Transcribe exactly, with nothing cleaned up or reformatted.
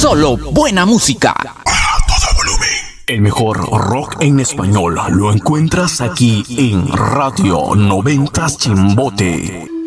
Solo buena música. A todo volumen. El mejor rock en español lo encuentras aquí en Radio noventas Chimbote.